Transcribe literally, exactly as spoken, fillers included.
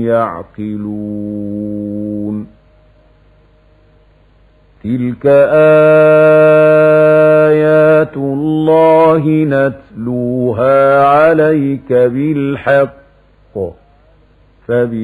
يعقلون تلك آيات الله نتلوها عليك بالحق فبأي